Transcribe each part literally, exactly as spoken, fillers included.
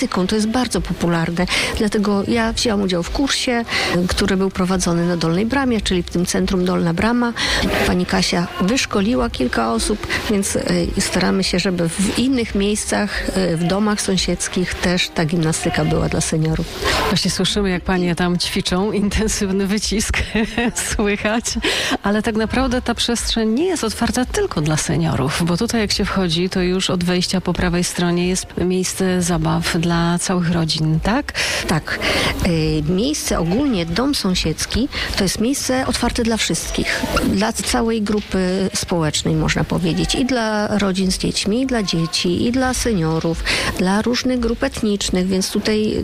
To jest bardzo popularne, dlatego ja wzięłam udział w kursie, który był prowadzony na Dolnej Bramie, czyli w tym centrum Dolna Brama. Pani Kasia wyszkoliła kilka osób, więc staramy się, żeby w innych miejscach, w domach sąsiedzkich też ta gimnastyka była dla seniorów. Właśnie słyszymy, jak panie tam ćwiczą, intensywny wycisk słychać, ale tak naprawdę ta przestrzeń nie jest otwarta tylko dla seniorów, bo tutaj jak się wchodzi, to już od wejścia po prawej stronie jest miejsce zabaw dla dla całych rodzin, tak? Tak. Miejsce ogólnie, dom sąsiedzki, to jest miejsce otwarte dla wszystkich. Dla całej grupy społecznej, można powiedzieć. I dla rodzin z dziećmi, i dla dzieci, i dla seniorów, dla różnych grup etnicznych, więc tutaj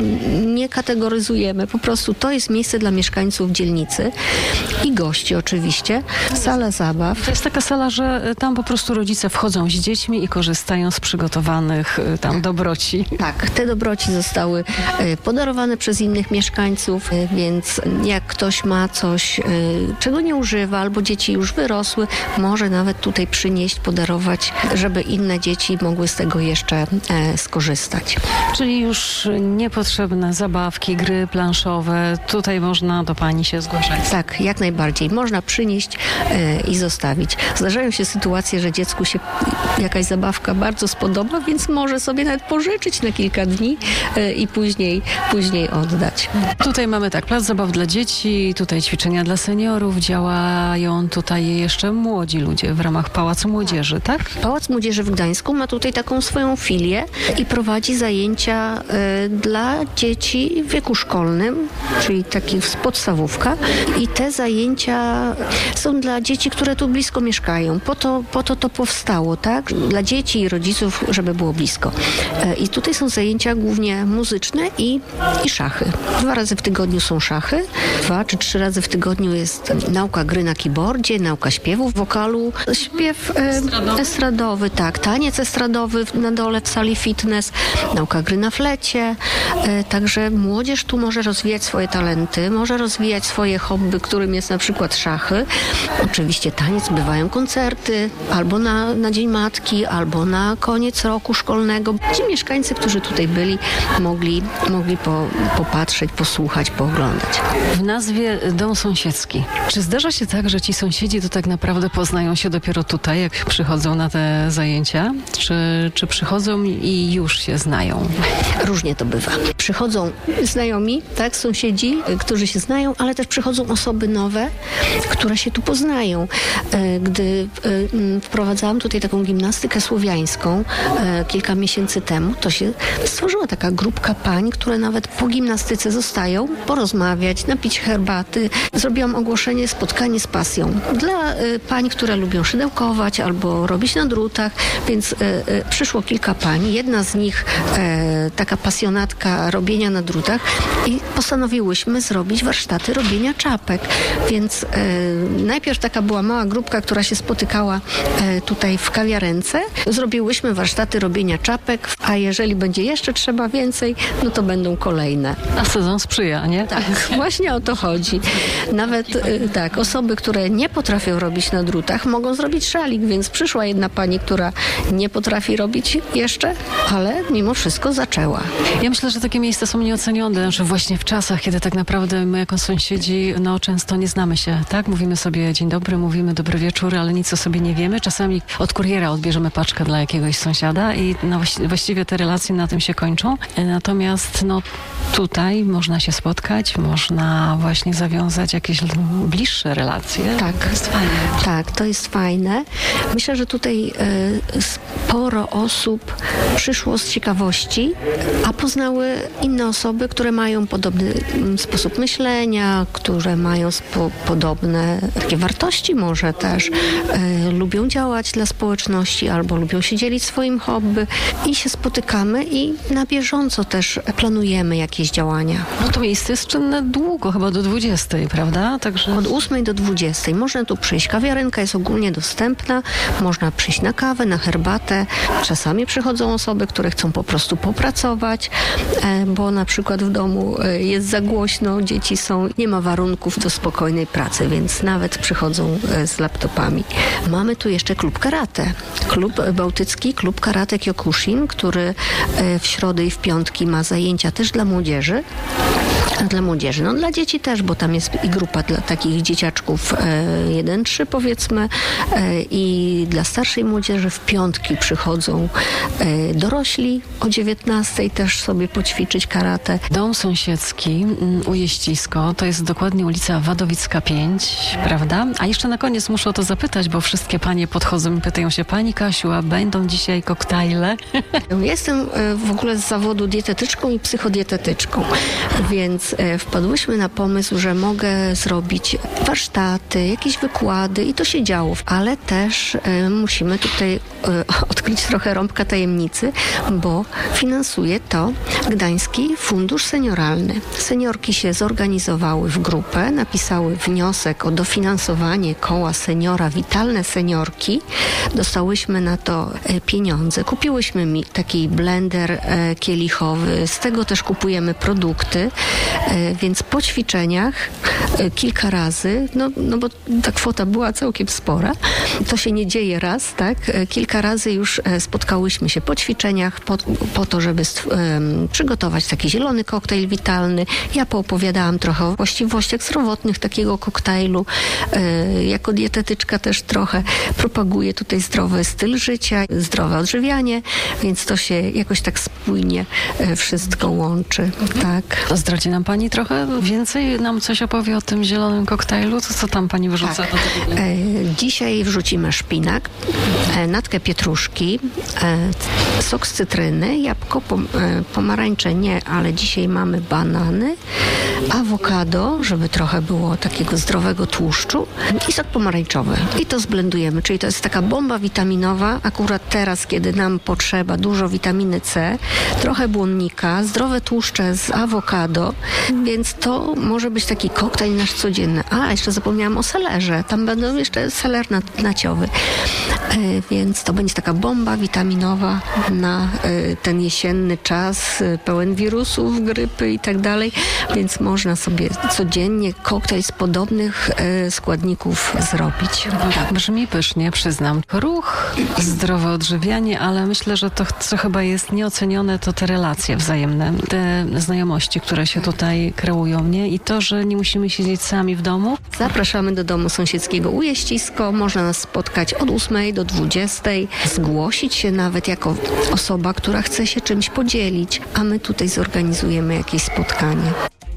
nie kategoryzujemy. Po prostu to jest miejsce dla mieszkańców dzielnicy i gości oczywiście. Sala zabaw. To jest taka sala, że tam po prostu rodzice wchodzą z dziećmi i korzystają z przygotowanych tam dobroci. Tak. Te dobroci zostały podarowane przez innych mieszkańców, więc jak ktoś ma coś, czego nie używa, albo dzieci już wyrosły, może nawet tutaj przynieść, podarować, żeby inne dzieci mogły z tego jeszcze skorzystać. Czyli już niepotrzebne zabawki, gry planszowe, tutaj można do pani się zgłaszać. Tak, jak najbardziej. Można przynieść i zostawić. Zdarzają się sytuacje, że dziecku się jakaś zabawka bardzo spodoba, więc może sobie nawet pożyczyć na kilka dni i później, później oddać. Tutaj mamy tak, plac zabaw dla dzieci, tutaj ćwiczenia dla seniorów, działają tutaj jeszcze młodzi ludzie w ramach Pałacu Młodzieży, tak? Pałac Młodzieży w Gdańsku ma tutaj taką swoją filię i prowadzi zajęcia y, dla dzieci w wieku szkolnym, czyli takich podstawówka, i te zajęcia są dla dzieci, które tu blisko mieszkają. Po to po to, to powstało, tak? Dla dzieci i rodziców, żeby było blisko. Y, I tutaj są zajęcia głównie muzyczne i, i szachy. Dwa razy w tygodniu są szachy, dwa czy trzy razy w tygodniu jest nauka gry na keyboardzie, nauka śpiewu, wokalu, śpiew e, estradowy. estradowy, tak, taniec estradowy na dole w sali fitness, nauka gry na flecie, e, także młodzież tu może rozwijać swoje talenty, może rozwijać swoje hobby, którym jest na przykład szachy. Oczywiście taniec, bywają koncerty, albo na, na Dzień Matki, albo na koniec roku szkolnego. Ci mieszkańcy, którzy tutaj byli, mogli, mogli po, popatrzeć, posłuchać, pooglądać. W nazwie dom sąsiedzki. Czy zdarza się tak, że ci sąsiedzi to tak naprawdę poznają się dopiero tutaj, jak przychodzą na te zajęcia? Czy, czy przychodzą i już się znają? Różnie to bywa. Przychodzą znajomi, tak, sąsiedzi, którzy się znają, ale też przychodzą osoby nowe, które się tu poznają. Gdy wprowadzałam tutaj taką gimnastykę słowiańską kilka miesięcy temu, to się stworzyła taka grupka pań, które nawet po gimnastyce zostają porozmawiać, napić herbaty. Zrobiłam ogłoszenie spotkanie z pasją dla y, pań, które lubią szydełkować albo robić na drutach, więc y, y, przyszło kilka pań. Jedna z nich y, taka pasjonatka robienia na drutach i postanowiłyśmy zrobić warsztaty robienia czapek. Więc y, najpierw taka była mała grupka, która się spotykała y, tutaj w kawiarence. Zrobiłyśmy warsztaty robienia czapek, a jeżeli będzie jeszcze trzeba więcej, no to będą kolejne. A sezon sprzyja, nie? Tak, właśnie o to chodzi. Nawet y, tak, osoby, które nie potrafią robić na drutach, mogą zrobić szalik, więc przyszła jedna pani, która nie potrafi robić jeszcze, ale mimo wszystko zaczęła. Ja myślę, że takie miejsca są nieocenione, że właśnie w czasach, kiedy tak naprawdę my jako sąsiedzi, no często nie znamy się, tak? Mówimy sobie dzień dobry, mówimy dobry wieczór, ale nic o sobie nie wiemy. Czasami od kuriera odbierzemy paczkę dla jakiegoś sąsiada i no, właściwie te relacje na tym się kończą. Natomiast no tutaj można się spotkać, można właśnie zawiązać jakieś bliższe relacje. Tak, to jest fajne. Tak, to jest fajne. Myślę, że tutaj y, sporo osób przyszło z ciekawości, a poznały inne osoby, które mają podobny m, sposób myślenia, które mają spo, podobne takie wartości może też, y, lubią działać dla społeczności albo lubią się dzielić swoim hobby i się spotykamy i na bieżąco też planujemy jakieś działania. No to miejsce jest czynne długo, chyba do dwudziestej, prawda? Także... Od ósmej do dwudziestej. Można tu przyjść. Kawiarenka jest ogólnie dostępna. Można przyjść na kawę, na herbatę. Czasami przychodzą osoby, które chcą po prostu popracować, bo na przykład w domu jest za głośno, dzieci są, nie ma warunków do spokojnej pracy, więc nawet przychodzą z laptopami. Mamy tu jeszcze klub karate. Klub bałtycki, klub karate Kyokushin, który w środę i w piątki ma zajęcia też dla młodzieży. Dla młodzieży, no dla dzieci też, bo tam jest i grupa dla takich dzieciaczków e, jeden trzy powiedzmy e, i dla starszej młodzieży w piątki przychodzą e, dorośli o dziewiętnastej też sobie poćwiczyć karate. Dom sąsiedzki Ujeścisko, to jest dokładnie ulica Wadowicka pięć, prawda? A jeszcze na koniec muszę o to zapytać, bo wszystkie panie podchodzą i pytają się, pani Kasiu, a będą dzisiaj koktajle? Jestem e, w ogóle z zawodu dietetyczką i psychodietetyczką, więc wpadłyśmy na pomysł, że mogę zrobić warsztaty, jakieś wykłady i to się działo. Ale też e, musimy tutaj e, odkryć trochę rąbka tajemnicy, bo finansuje to Gdański Fundusz Senioralny. Seniorki się zorganizowały w grupę, napisały wniosek o dofinansowanie koła seniora Witalne Seniorki. Dostałyśmy na to e, pieniądze. Kupiłyśmy mi taki blender e, kielichowy, z tego też kupujemy produkty. Więc po ćwiczeniach kilka razy, no, no bo ta kwota była całkiem spora, to się nie dzieje raz, tak? Kilka razy już spotkałyśmy się po ćwiczeniach po, po to, żeby um, przygotować taki zielony koktajl witalny. Ja poopowiadałam trochę o właściwościach zdrowotnych takiego koktajlu. E, jako dietetyczka też trochę propaguję tutaj zdrowy styl życia, zdrowe odżywianie, więc to się jakoś tak spójnie e, wszystko łączy, tak? Zdradzi nam pani trochę więcej, nam coś opowie o tym zielonym koktajlu? To co tam pani wyrzuca tak. do tego? E, dzisiaj wrzucimy szpinak, e, natkę pietruszki, e, sok z cytryny, jabłko, pom, e, pomarańcze nie, ale dzisiaj mamy banany, awokado, żeby trochę było takiego zdrowego tłuszczu i sok pomarańczowy. I to zblendujemy, czyli to jest taka bomba witaminowa, akurat teraz, kiedy nam potrzeba dużo witaminy C, trochę błonnika, zdrowe tłuszcze z awokado, więc to może być taki koktajl nasz codzienny. A, jeszcze zapomniałam o selerze. Tam będą jeszcze seler naciowy. E, więc to będzie taka bomba witaminowa na e, ten jesienny czas, e, pełen wirusów, grypy i tak dalej. Więc można sobie codziennie koktajl z podobnych e, składników zrobić. Tak, brzmi pysznie, przyznam. Ruch, zdrowe odżywianie, ale myślę, że to, co chyba jest nieocenione, to te relacje wzajemne, te znajomości, które się tutaj kreują, nie? I to, że nie musimy siedzieć sami w domu. Zapraszamy do domu sąsiedzkiego Ujeścisko. Można nas spotkać od ósmej do dwudziestej. Zgłosić się nawet jako osoba, która chce się czymś podzielić, a my tutaj zorganizujemy jakieś spotkanie.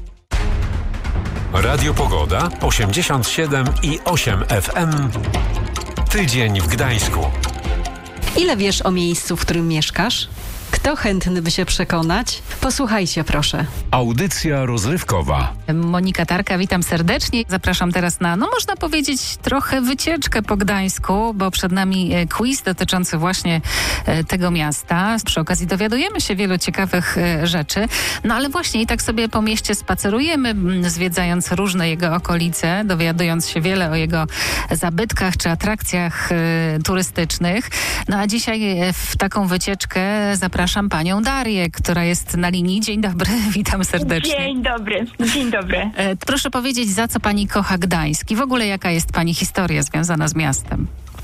Radio Pogoda osiemdziesiąt siedem i osiem F M. Tydzień w Gdańsku. Ile wiesz o miejscu, w którym mieszkasz? Kto chętny by się przekonać? Posłuchajcie, proszę. Audycja rozrywkowa. Monika Tarka, witam serdecznie. Zapraszam teraz na, no można powiedzieć, trochę wycieczkę po Gdańsku, bo przed nami quiz dotyczący właśnie tego miasta. Przy okazji dowiadujemy się wielu ciekawych rzeczy. No ale właśnie i tak sobie po mieście spacerujemy, zwiedzając różne jego okolice, dowiadując się wiele o jego zabytkach czy atrakcjach turystycznych. No a dzisiaj w taką wycieczkę zapraszam Zapraszam panią Darię, która jest na linii. Dzień dobry, witam serdecznie. Dzień dobry, dzień dobry. E, proszę powiedzieć, za co pani kocha Gdańsk i w ogóle jaka jest pani historia związana z miastem?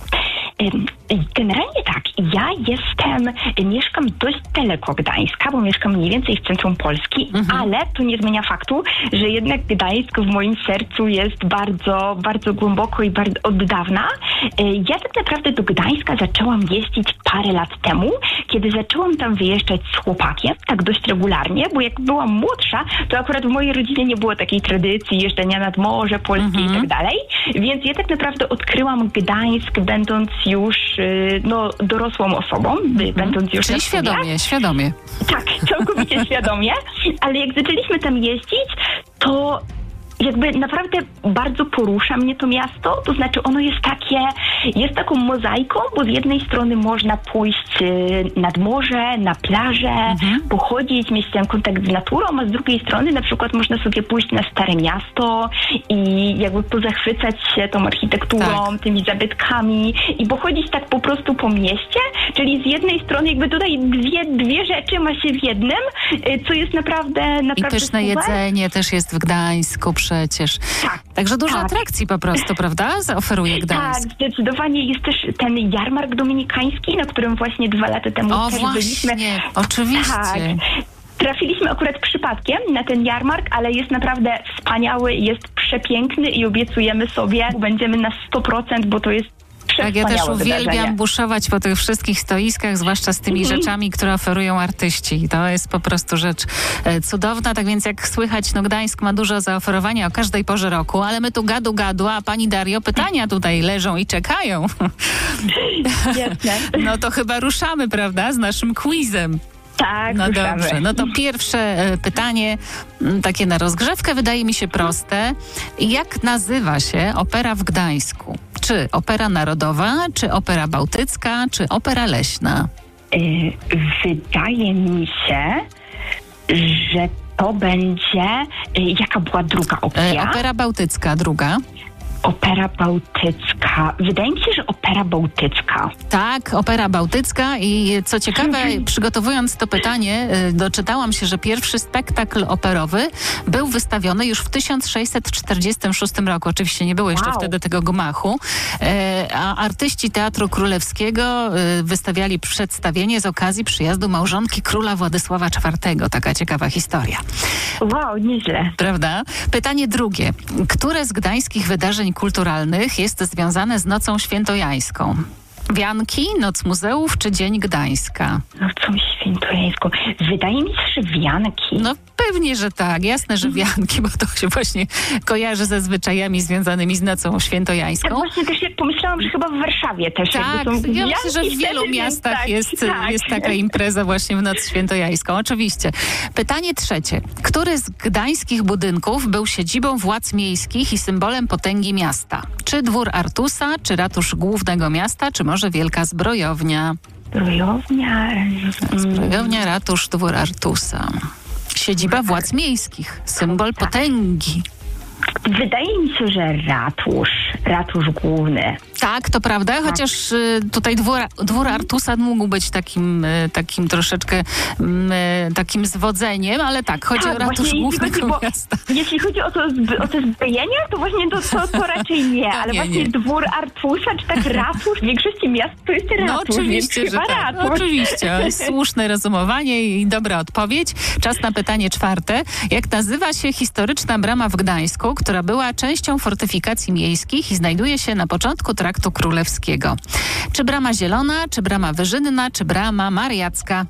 Generalnie tak, ja jestem, mieszkam dość daleko Gdańska, bo mieszkam mniej więcej w centrum Polski, mhm. ale to nie zmienia faktu, że jednak Gdańsk w moim sercu jest bardzo, bardzo głęboko i bardzo od dawna. Ja tak naprawdę do Gdańska zaczęłam jeździć parę lat temu, kiedy zaczęłam tam wyjeżdżać z chłopakiem, tak dość regularnie, bo jak byłam młodsza, to akurat w mojej rodzinie nie było takiej tradycji jeżdżenia nad Morze Polskie mhm. i tak dalej, więc ja tak naprawdę odkryłam Gdańsk, będąc już no, dorosłą osobą, mm-hmm. będąc już Czyli na świadomie, studiach. świadomie. Tak, całkowicie świadomie, ale jak zaczęliśmy tam jeździć, to jakby naprawdę bardzo porusza mnie to miasto, to znaczy ono jest takie, jest taką mozaiką, bo z jednej strony można pójść nad morze, na plażę, mhm. pochodzić, mieć ten kontakt z naturą, a z drugiej strony na przykład można sobie pójść na Stare Miasto i jakby pozachwycać się tą architekturą, tak. tymi zabytkami i pochodzić tak po prostu po mieście, czyli z jednej strony jakby tutaj dwie, dwie rzeczy ma się w jednym, co jest naprawdę naprawdę I pyszne super. Jedzenie też jest w Gdańsku, przecież. Tak. Także dużo tak. atrakcji po prostu, prawda? Zaoferuje Gdańsk. Tak, zdecydowanie jest też ten jarmark dominikański, na którym właśnie dwa lata temu O też właśnie, byliśmy. oczywiście. Tak. Trafiliśmy akurat przypadkiem na ten jarmark, ale jest naprawdę wspaniały, jest przepiękny i obiecujemy sobie, będziemy na sto procent, bo to jest Tak, ja też uwielbiam wydarzenie. buszować po tych wszystkich stoiskach, zwłaszcza z tymi Mhm. rzeczami, które oferują artyści. To jest po prostu rzecz e, cudowna. Tak więc jak słychać, no Gdańsk ma dużo zaoferowania o każdej porze roku, ale my tu gadu gadu, a pani Dario, pytania tutaj leżą i czekają. Jasne. No to chyba ruszamy, prawda, z naszym quizem. Tak, No ruszamy. dobrze, no to pierwsze e, pytanie, m, takie na rozgrzewkę, wydaje mi się proste. Jak nazywa się opera w Gdańsku? Czy opera narodowa, czy opera bałtycka, czy opera leśna? Y, Wydaje mi się, że to będzie... y, Jaka była druga E, opcja? opera bałtycka, druga. Opera bałtycka. Wydaje mi się, że opera bałtycka. Tak, opera bałtycka i co ciekawe, przygotowując to pytanie, y, doczytałam się, że pierwszy spektakl operowy był wystawiony już w tysiąc sześćset czterdziestym szóstym roku. Oczywiście nie było jeszcze Wow. wtedy tego gmachu, e, a artyści Teatru Królewskiego y, wystawiali przedstawienie z okazji przyjazdu małżonki króla Władysława czwartego. Taka ciekawa historia, Wow, nieźle. prawda? Pytanie drugie. Które z gdańskich wydarzeń kulturalnych jest związane z Nocą Świętojańską? Wianki, Noc Muzeów czy Dzień Gdańska? Nocą Świętojańską. Wydaje mi się, że wianki. No pewnie, że tak. Jasne, że wianki, bo to się właśnie kojarzy ze zwyczajami związanymi z Nocą Tak Świętojańską. właśnie też jak pomyślałam, że chyba w Warszawie też Tak, jakby są ja wianki myślę, że w wielu wtedy, miastach tak, jest, tak. jest taka impreza właśnie w Noc Świętojańską. Oczywiście. Pytanie trzecie. Który z gdańskich budynków był siedzibą władz miejskich i symbolem potęgi miasta? Czy dwór Artusa, czy ratusz głównego miasta, czy może Wielka Zbrojownia? Zbrojownia. mm, Zbrojownia, ratusz, dwór Artusa. Siedziba władz miejskich, symbol potęgi. Wydaje mi się, że ratusz. Ratusz główny. Tak, to prawda, chociaż y, tutaj dwór, dwór Artusa mógł być takim, y, takim troszeczkę y, takim zwodzeniem, ale tak, chodzi Tak, o ratusz właśnie, głównego jeśli chodzi, bo miasta. Jeśli chodzi o to, zb- o te zbrojenia, to właśnie to, to, to raczej nie, To ale nie, właśnie nie. dwór Artusa, czy tak ratusz, w większości miast to jest ratusz, No oczywiście, więc że chyba tak. ratusz. Oczywiście. Słuszne rozumowanie i dobra odpowiedź. Czas na pytanie czwarte. Jak nazywa się historyczna brama w Gdańsku, która była częścią fortyfikacji miejskich i znajduje się na początku Traktu Królewskiego? Czy brama Zielona, czy brama Wyżynna, czy brama Mariacka?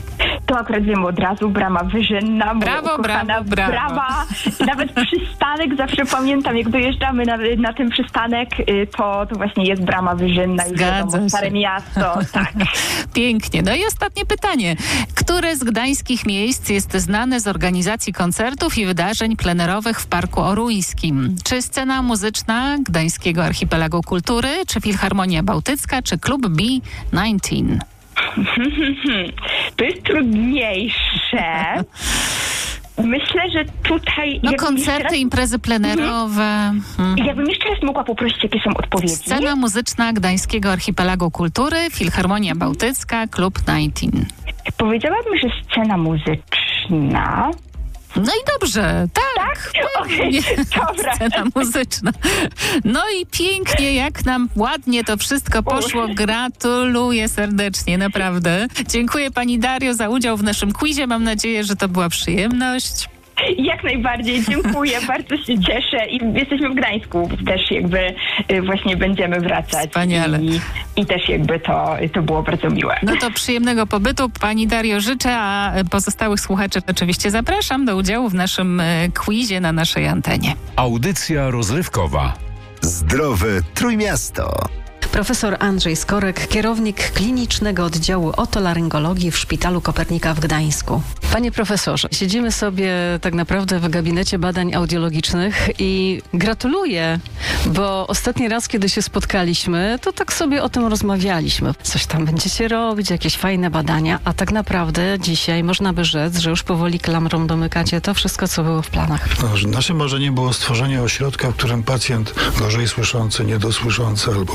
To akurat wiem od razu, brama Wyżynna. moja Brawo, ukochana brawo, brawo. brama. Nawet przystanek, zawsze pamiętam, jak dojeżdżamy na, na ten przystanek, y, to, to właśnie jest brama Wyżynna. Już Zgadza wiadomo, się. Stare Miasto, tak. Pięknie. No i ostatnie pytanie. Które z gdańskich miejsc jest znane z organizacji koncertów i wydarzeń plenerowych w Parku Oruńskim? Czy scena muzyczna Gdańskiego Archipelagu Kultury, czy Filharmonia Bałtycka, czy Klub B dziewiętnaście? To jest trudniejsze. Myślę, że tutaj... No jakbym jeszcze koncerty, raz- imprezy plenerowe. Hmm. Jakbym jeszcze raz mogła poprosić, jakie są odpowiedzi? Scena muzyczna Gdańskiego Archipelagu Kultury, Filharmonia Bałtycka, Klub dziewiętnaście. Powiedziałabym, że scena muzyczna. No i dobrze, tak. Okej, pewnie. dobra. Scena muzyczna. No i pięknie, jak nam ładnie to wszystko poszło. Gratuluję serdecznie, naprawdę. Dziękuję pani Dario za udział w naszym quizie. Mam nadzieję, że to była przyjemność. Jak najbardziej, dziękuję, bardzo się cieszę i jesteśmy w Gdańsku, też jakby y, właśnie będziemy wracać. Wspaniale. I, i też jakby to, to było bardzo miłe. No to przyjemnego pobytu pani Dario życzę, a pozostałych słuchaczy oczywiście zapraszam do udziału w naszym e, quizie na naszej antenie. Audycja rozrywkowa. Zdrowe Trójmiasto. Profesor Andrzej Skorek, kierownik klinicznego oddziału otolaryngologii w Szpitalu Kopernika w Gdańsku. Panie profesorze, siedzimy sobie tak naprawdę w gabinecie badań audiologicznych i gratuluję, bo ostatni raz, kiedy się spotkaliśmy, to tak sobie o tym rozmawialiśmy. Coś tam będziecie robić, jakieś fajne badania, a tak naprawdę dzisiaj można by rzec, że już powoli klamrą domykacie to wszystko, co było w planach. No, naszym marzeniem było stworzenie ośrodka, w którym pacjent gorzej słyszący, niedosłyszący albo pacjent,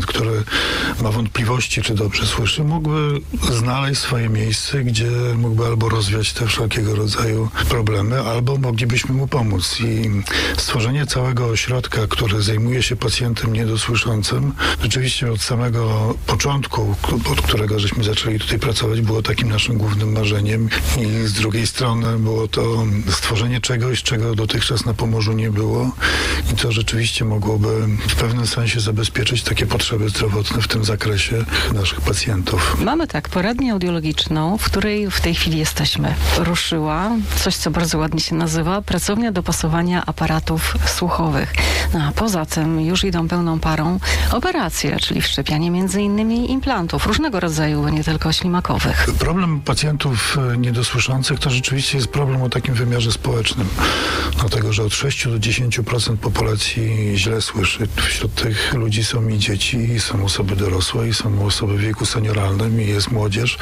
który ma wątpliwości, czy dobrze słyszy, mógłby znaleźć swoje miejsce, gdzie mógłby albo rozwiać te wszelkiego rodzaju problemy, albo moglibyśmy mu pomóc. I stworzenie całego ośrodka, który zajmuje się pacjentem niedosłyszącym, rzeczywiście od samego początku, od którego żeśmy zaczęli tutaj pracować, było takim naszym głównym marzeniem. I z drugiej strony było to stworzenie czegoś, czego dotychczas na Pomorzu nie było. I to rzeczywiście mogłoby w pewnym sensie zabezpieczyć takie potrzeby zdrowotne w tym zakresie naszych pacjentów. Mamy tak, poradnię audiologiczną, w której w tej chwili jesteśmy. Ruszyła coś, co bardzo ładnie się nazywa Pracownia Dopasowania Aparatów Słuchowych. No a poza tym już idą pełną parą operacje, czyli wszczepianie między innymi implantów różnego rodzaju, nie tylko ślimakowych. Problem pacjentów niedosłyszących to rzeczywiście jest problem o takim wymiarze społecznym. Dlatego, że od sześciu do dziesięciu procent populacji źle słyszy. Wśród tych ludzi są i dzieci, są osoby dorosłe, i są osoby w wieku senioralnym, i jest młodzież.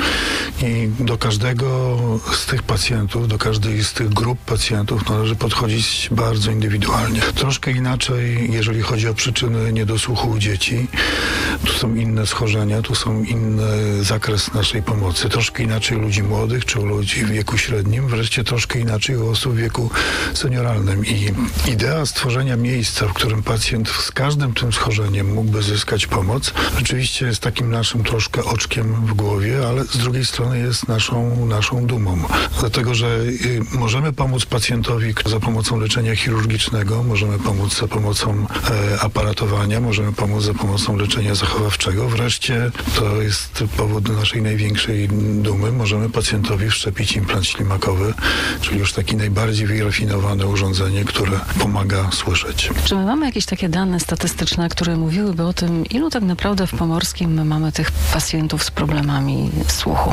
I do każdego z tych pacjentów, do każdej z tych grup pacjentów należy podchodzić bardzo indywidualnie. Troszkę inaczej, jeżeli chodzi o przyczyny niedosłuchu u dzieci. Tu są inne schorzenia, tu są inny zakres naszej pomocy. Troszkę inaczej u ludzi młodych, czy u ludzi w wieku średnim. Wreszcie troszkę inaczej u osób w wieku senioralnym. I idea stworzenia miejsca, w którym pacjent z każdym tym schorzeniem mógłby zyskać pomoc, rzeczywiście jest takim naszym troszkę oczkiem w głowie, ale z drugiej strony jest naszą, naszą dumą. Dlatego, że y, możemy pomóc pacjentowi za pomocą leczenia chirurgicznego, możemy pomóc za pomocą e, aparatowania, możemy pomóc za pomocą leczenia zachowawczego. Wreszcie, to jest powód do naszej największej dumy, możemy pacjentowi wszczepić implant ślimakowy, czyli już taki najbardziej wyrafinowane urządzenie, które pomaga słyszeć. Czy my mamy jakieś takie dane statystyczne, które mówiłyby o tym, ilu tak naprawdę w Pomorskim my mamy tych pacjentów z problemami słuchu?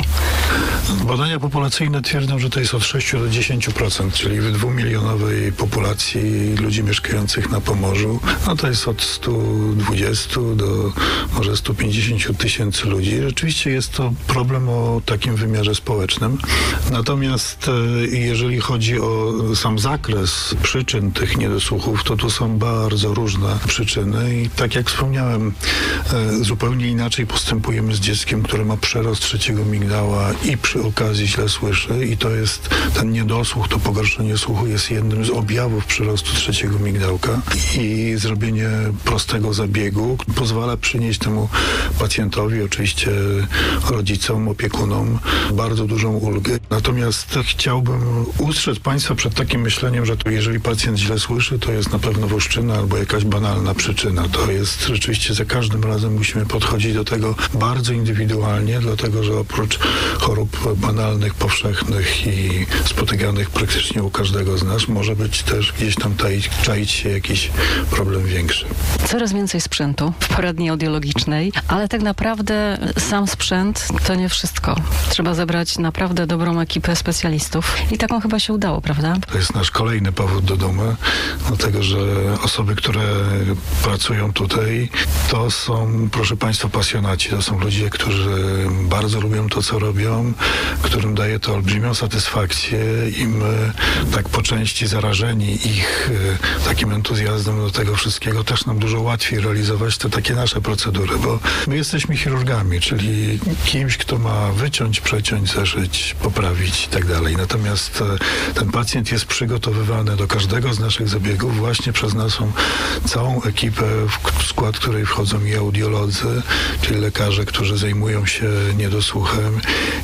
Badania populacyjne twierdzą, że to jest od sześciu do dziesięciu procent, czyli w dwumilionowej populacji ludzi mieszkających na Pomorzu, no to jest od stu dwudziestu do może stu pięćdziesięciu tysięcy ludzi. Rzeczywiście jest to problem o takim wymiarze społecznym. Natomiast jeżeli chodzi o sam zakres przyczyn tych niedosłuchów, to tu są bardzo różne przyczyny i tak jak wspomniałem, zupełnie inaczej postępujemy z dzieckiem, które ma przerost trzeciego migdała i przy okazji źle słyszy i to jest ten niedosłuch, to pogorszenie słuchu jest jednym z objawów przyrostu trzeciego migdałka i zrobienie prostego zabiegu pozwala przynieść temu pacjentowi, oczywiście rodzicom, opiekunom bardzo dużą ulgę. Natomiast chciałbym ustrzec Państwa przed takim myśleniem, że to jeżeli pacjent źle słyszy, to jest na pewno włoszczyna albo jakaś banalna przyczyna. To jest rzeczywiście za każdym razem musimy podchodzić do tego bardzo indywidualnie, dlatego że oprócz chorób banalnych, powszechnych i spotykanych praktycznie u każdego z nas, może być też gdzieś tam taić, czaić się jakiś problem większy. Coraz więcej sprzętu w poradni audiologicznej, ale tak naprawdę sam sprzęt to nie wszystko. Trzeba zebrać naprawdę dobrą ekipę specjalistów i taką chyba się udało, prawda? To jest nasz kolejny powód do dumy, dlatego że osoby, które pracują tutaj, to są, proszę Państwa, pasjonaci. To są ludzie, którzy bardzo lubią to, co robią, którym daje to olbrzymią satysfakcję i my tak po części zarażeni ich takim entuzjazmem do tego wszystkiego też nam dużo łatwiej realizować te takie nasze procedury, bo my jesteśmy chirurgami, czyli kimś, kto ma wyciąć, przeciąć, zeszyć, poprawić i tak dalej. Natomiast ten pacjent jest przygotowywany do każdego z naszych zabiegów właśnie przez naszą całą ekipę, w skład której wchodzą i audiolodzy, czyli lekarze, którzy zajmują się niedosłuchem.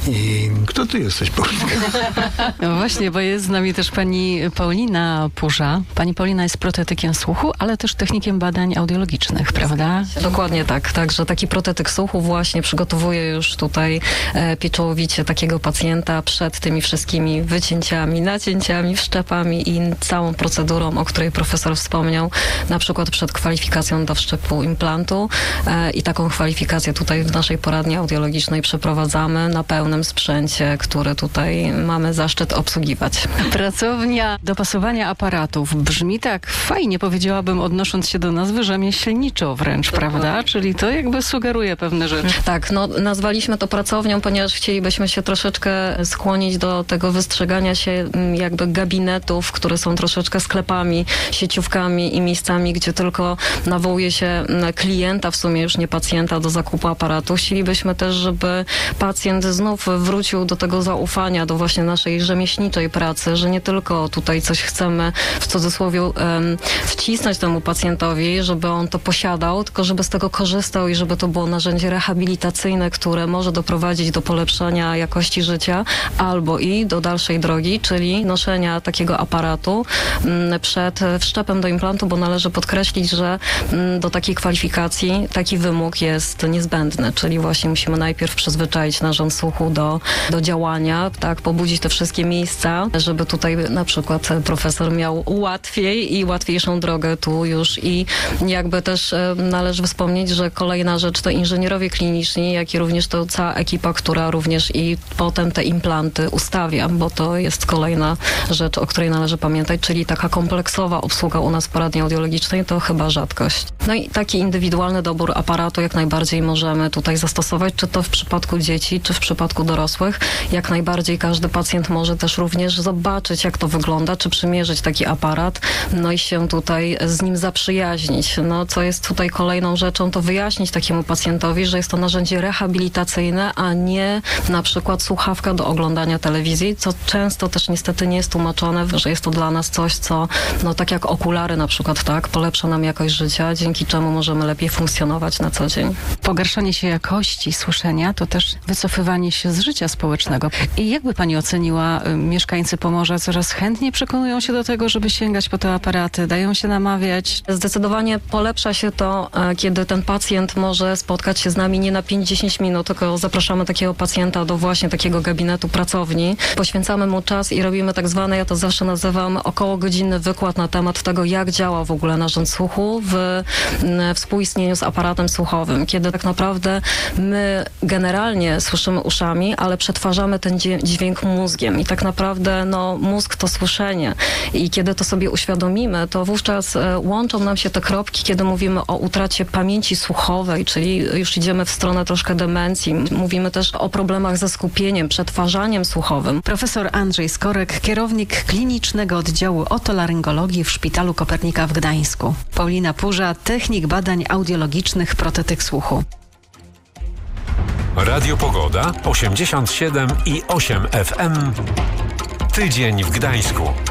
I kto ty jesteś, Paulina? No właśnie, bo jest z nami też pani Paulina Purza. Pani Paulina jest protetykiem słuchu, ale też technikiem badań audiologicznych, prawda? Dokładnie tak. Także taki protetyk słuchu właśnie przygotowuje już tutaj e, pieczołowicie takiego pacjenta przed tymi wszystkimi wycięciami, nacięciami, wszczepami i całą procedurą, o której profesor wspomniał, na przykład przed kwalifikacją do wszczepu implantu e, i taką kwalifikację tutaj w naszej poradni audiologicznej przeprowadzamy na pełnym sprzęcie, który tutaj mamy zaszczyt obsługiwać. Pracownia dopasowania aparatów brzmi tak fajnie, powiedziałabym, odnosząc się do nazwy rzemieślniczo wręcz, prawda? Czyli Czyli to jakby sugeruje pewne rzeczy. Tak, no nazwaliśmy to pracownią, ponieważ chcielibyśmy się troszeczkę skłonić do tego wystrzegania się jakby gabinetów, które są troszeczkę sklepami, sieciówkami i miejscami, gdzie tylko nawołuje się klienta, w sumie już nie pacjenta, do zakupu aparatu. Chcielibyśmy też, żeby pacjent znów wrócił do tego zaufania, do właśnie naszej rzemieślniczej pracy, że nie tylko tutaj coś chcemy w cudzysłowie um, wcisnąć temu pacjentowi, żeby on to posiadał, tylko żeby z tego korzystał i żeby to było narzędzie rehabilitacyjne, które może doprowadzić do polepszenia jakości życia albo i do dalszej drogi, czyli noszenia takiego aparatu m, przed wszczepem do implantu, bo należy podkreślić, że m, do takiej kwalifikacji taki wymóg jest niezbędny, czyli właśnie musimy najpierw przyzwyczaić narząd słuchu do, do działania, tak, pobudzić te wszystkie miejsca, żeby tutaj na przykład profesor miał łatwiej i łatwiejszą drogę tu już i jakby też e, należy wspomnieć, że kolejna rzecz to inżynierowie kliniczni, jak i również to cała ekipa, która również i potem te implanty ustawia, bo to jest kolejna rzecz, o której należy pamiętać, czyli taka kompleksowa obsługa u nas poradni audiologicznej to chyba rzadkość. No i taki indywidualny dobór aparatu jak najbardziej możemy tutaj zastosować, czy to w przypadku dzieci, czy w przypadku dorosłych. Jak najbardziej każdy pacjent może też również zobaczyć, jak to wygląda, czy przymierzyć taki aparat, no i się tutaj z nim zaprzyjaźnić. No, co jest tutaj kolejną rzeczą, to wyjaśnić takiemu pacjentowi, że jest to narzędzie rehabilitacyjne, a nie na przykład słuchawka do oglądania telewizji, co często też niestety nie jest tłumaczone, że jest to dla nas coś, co, no tak jak okulary na przykład, tak, polepsza nam jakość życia, dzięki czemu możemy lepiej funkcjonować na co dzień. Pogarszanie się jakości słyszenia to też wycofywanie się z życia społecznego. I jakby pani oceniła, y, mieszkańcy Pomorza coraz chętniej przekonują się do tego, żeby sięgać po te aparaty, dają się namawiać? Zdecydowanie polepsza się to, e, kiedy ten pacjent może spotkać się z nami nie na pięć do dziesięciu minut, tylko zapraszamy takiego pacjenta do właśnie takiego gabinetu pracowni. Poświęcamy mu czas i robimy tak zwany, ja to zawsze nazywam, okołogodzinny wykład na temat tego, jak działa w ogóle narząd słuchu w m, współistnieniu z aparatem słuchowym. Kiedy tak naprawdę my generalnie słyszymy uszami, ale przetwarzamy ten dźwięk mózgiem i tak naprawdę no, mózg to słyszenie. I kiedy to sobie uświadomimy, to wówczas e, łączą nam się te kropki, kiedy mówimy o utracie pamięci słuchowej, czyli już idziemy w stronę troszkę demencji. Mówimy też o problemach ze skupieniem, przetwarzaniem słuchowym. Profesor Andrzej Skorek, kierownik klinicznego oddziału otolaryngologii w Szpitalu Kopernika w Gdańsku. Paulina Purza, technik badań audiologicznych protetyk słuchu. Radio Pogoda osiemdziesiąt siedem i osiem F M. Tydzień w Gdańsku.